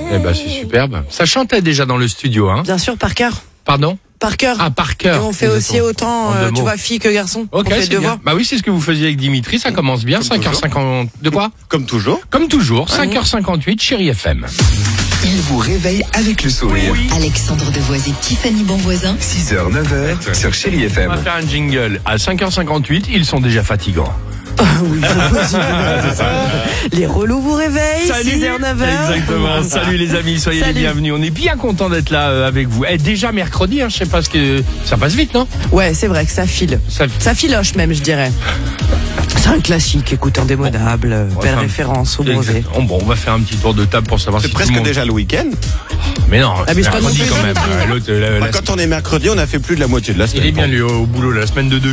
Eh ben, c'est superbe. Ça chantait déjà dans le studio, hein. Bien sûr, par cœur. Pardon? Par cœur. Ah, par cœur. Et on fait aussi autant, En deux tu mots. vois, filles que garçons. Ok, on fait c'est deux bien. voix. Bah oui, c'est ce que vous faisiez avec Dimitri, ça commence bien, Comme 5h50. De quoi? Comme toujours. Comme toujours, 5h58, Chérie FM. Il vous réveille avec le sourire. Alexandre Devoise et Tiffany Bonvoisin. 6h, 9h sur Chérie On FM. va faire un jingle. À 5h58, ils sont déjà fatigants. Oui, les relous vous réveillent, 6h, 9h. Exactement. Salut les amis, soyez Salut. les bienvenus. On est bien content d'être là avec vous. Déjà mercredi, hein, je sais pas ce que ça passe vite, non? Ouais, c'est vrai que ça file. Ça filoche même, je dirais. C'est un classique, écoute, indémodable, belle enfin, référence au brevet. Exactement. Bon, on va faire un petit tour de table pour savoir C'est si presque tout le monde... déjà le week-end. Mais non, Ah, mais c'est pas mercredi non plus quand même. L'autre, Quand on est mercredi, on a fait plus de la moitié de la semaine. il est bien lui au boulot la semaine de 2